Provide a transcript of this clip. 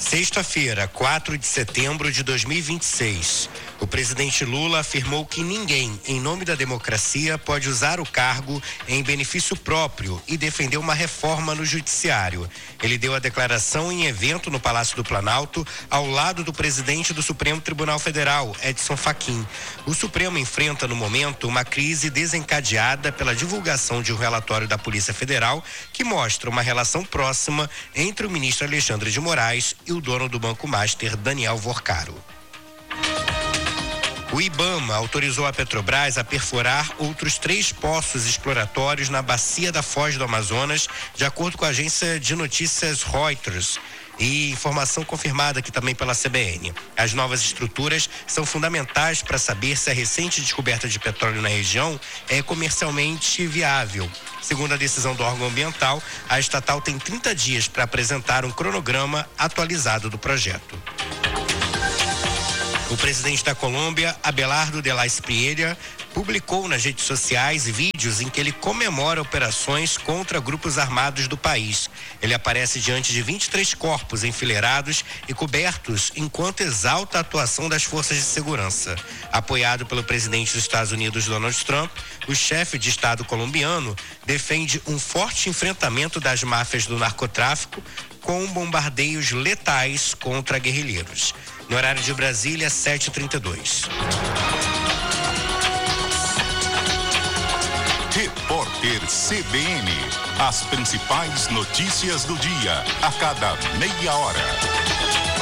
Sexta-feira, 4 de setembro de 2026. O presidente Lula afirmou que ninguém, em nome da democracia, pode usar o cargo em benefício próprio e defendeu uma reforma no judiciário. Ele deu a declaração em evento no Palácio do Planalto, ao lado do presidente do Supremo Tribunal Federal, Edson Fachin. O Supremo enfrenta, no momento, uma crise desencadeada pela divulgação de um relatório da Polícia Federal que mostra uma relação próxima entre o ministro Alexandre de Moraes e o dono do Banco Master, Daniel Vorcaro. O IBAMA autorizou a Petrobras a perfurar outros 3 poços exploratórios na bacia da Foz do Amazonas, de acordo com a agência de notícias Reuters. E informação confirmada aqui também pela CBN. As novas estruturas são fundamentais para saber se a recente descoberta de petróleo na região é comercialmente viável. Segundo a decisão do órgão ambiental, a estatal tem 30 dias para apresentar um cronograma atualizado do projeto. O presidente da Colômbia, Abelardo de la Espriella, publicou nas redes sociais vídeos em que ele comemora operações contra grupos armados do país. Ele aparece diante de 23 corpos enfileirados e cobertos enquanto exalta a atuação das forças de segurança. Apoiado pelo presidente dos Estados Unidos, Donald Trump, o chefe de Estado colombiano defende um forte enfrentamento das máfias do narcotráfico com bombardeios letais contra guerrilheiros. No horário de Brasília, 7h32. Repórter CBN. As principais notícias do dia, a cada meia hora.